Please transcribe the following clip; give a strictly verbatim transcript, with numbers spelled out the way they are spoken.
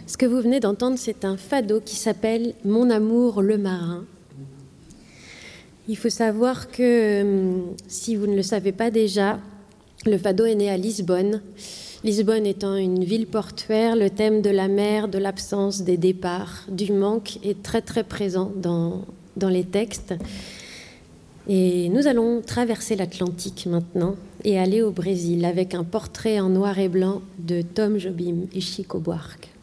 Ce que vous venez d'entendre, c'est un fado qui s'appelle « Mon amour le marin ». Il faut savoir que, si vous ne le savez pas déjà, le fado est né à Lisbonne. Lisbonne étant une ville portuaire, le thème de la mer, de l'absence, des départs, du manque est très très présent dans, dans les textes. Et nous allons traverser l'Atlantique maintenant et aller au Brésil avec un portrait en noir et blanc de Tom Jobim et Chico Buarque.